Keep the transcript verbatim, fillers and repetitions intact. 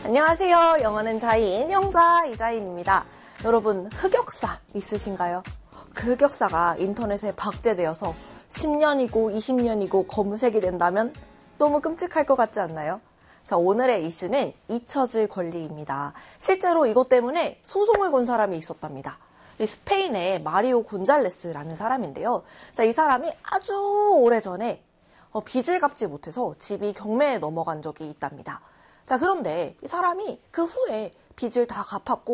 안녕하세요. 영어는 자인, 영자 이자인입니다. 여러분, 흑역사 있으신가요? 그 흑역사가 인터넷에 박제되어서 십 년이고 이십 년이고 검색이 된다면 너무 끔찍할 것 같지 않나요? 자, 오늘의 이슈는 잊혀질 권리입니다. 실제로 이것 때문에 소송을 건 사람이 있었답니다. 이 스페인의 마리오 곤잘레스라는 사람인데요. 자, 이 사람이 아주 오래전에 어, 빚을 갚지 못해서 집이 경매에 넘어간 적이 있답니다. 자, 그런데 이 사람이 그 후에 빚을 다 갚았고